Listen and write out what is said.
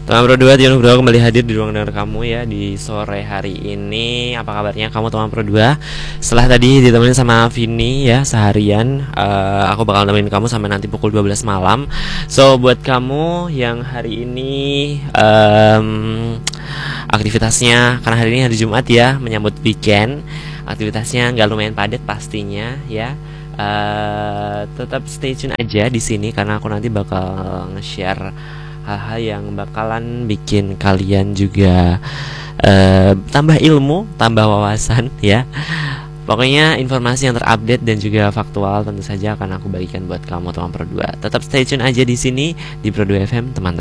Teman Pro 2, Tion Nugroho kembali hadir di ruang dengar kamu ya di sore hari ini. Apa kabarnya kamu teman Pro 2? Setelah tadi ditemenin sama Vini ya seharian, aku bakal nemenin kamu sampai nanti pukul 12 malam. So buat kamu yang hari ini aktivitasnya, karena hari ini hari Jumat ya, menyambut weekend, aktivitasnya nggak lumayan padat pastinya ya. Tetap stay tune aja di sini karena aku nanti bakal nge-share hal-hal yang bakalan bikin kalian juga tambah ilmu, tambah wawasan ya. Pokoknya informasi yang terupdate dan juga faktual tentu saja akan aku bagikan buat kamu teman Pro 2. Tetap stay tune aja di sini di Pro 2 FM teman-teman.